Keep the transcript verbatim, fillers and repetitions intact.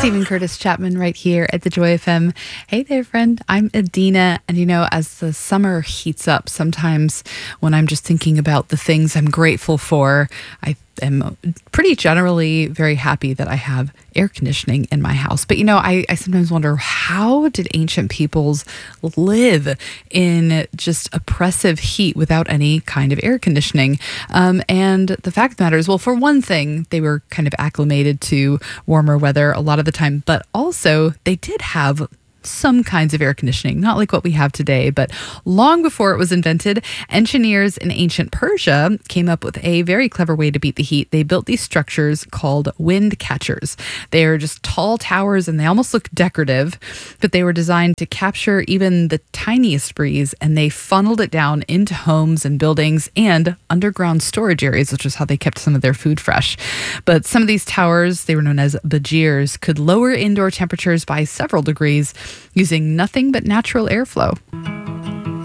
Stephen Curtis Chapman right here at the Joy F M. Hey there, friend. I'm Adina. And, you know, as the summer heats up, sometimes when I'm just thinking about the things I'm grateful for, I am pretty generally very happy that I have air conditioning in my house. But, you know, I, I sometimes wonder, how did ancient peoples live in just oppressive heat without any kind of air conditioning? Um, and the fact of the matter is, well, for one thing, they were kind of acclimated to warmer weather a lot of the time, but also they did have some kinds of air conditioning, not like what we have today, but long before it was invented, engineers in ancient Persia came up with a very clever way to beat the heat. They built these structures called wind catchers. They are just tall towers and they almost look decorative, but they were designed to capture even the tiniest breeze, and they funneled it down into homes and buildings and underground storage areas, which is how they kept some of their food fresh. But some of these towers, they were known as bajirs, could lower indoor temperatures by several degrees using nothing but natural airflow.